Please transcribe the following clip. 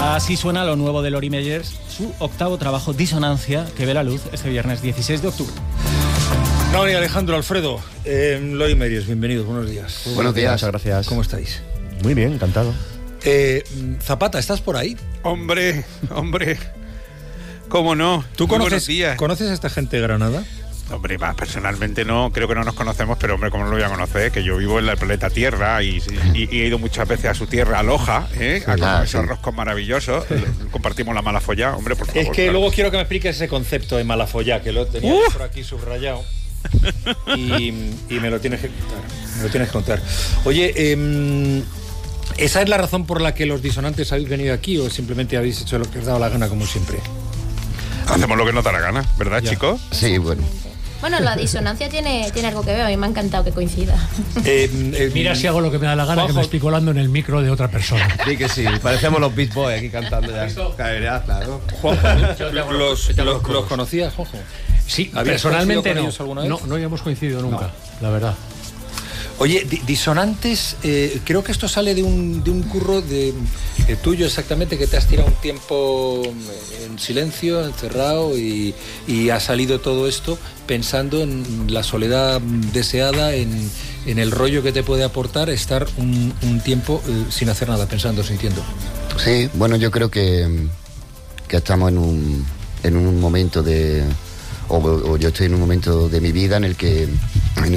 Así suena lo nuevo de Lori Meyers, su octavo trabajo, Disonancia, que ve la luz este viernes 16 de octubre. Naoni, Alejandro, Alfredo, Lori Meyers, bienvenidos, buenos días. Buenos días. Muchas gracias. ¿Cómo estáis? Muy bien, encantado. Zapata, ¿estás por ahí? Hombre, ¿cómo no? ¿Tú Buenos días. conoces a esta gente de Granada? Hombre, personalmente no, creo que no nos conocemos, pero hombre, ¿cómo no lo voy a conocer? Que yo vivo en el planeta Tierra y he ido muchas veces a su tierra, a Loja, a comer esos roscos maravillosos. Compartimos la mala follá, hombre, por favor. Es que luego quiero que me expliques ese concepto de mala follá, que lo tenía por aquí subrayado. y me lo tienes que contar. Oye, ¿esa es la razón por la que los disonantes habéis venido aquí o simplemente habéis hecho lo que os daba la gana como siempre? Hacemos lo que nos da la gana, ¿verdad, chicos? Sí, bueno. Bueno, la disonancia tiene algo que ver, a mí me ha encantado que coincida. Mira si hago lo que me da la gana, Juanjo, que me estoy colando en el micro de otra persona. Sí que sí, parecemos los Beach Boys aquí cantando ya. Caerá, claro. ¿Los conocías, Juanjo? Sí, personalmente no. Alguna vez? No habíamos coincidido nunca, la verdad. Oye, Disonantes, creo que esto sale de un curro tuyo exactamente, que te has tirado un tiempo en silencio, encerrado, y ha salido todo esto pensando en la soledad deseada, en el rollo que te puede aportar estar un tiempo sin hacer nada, pensando, sintiendo. Sí, bueno, yo creo que estamos en un momento o yo estoy en un momento de mi vida en el que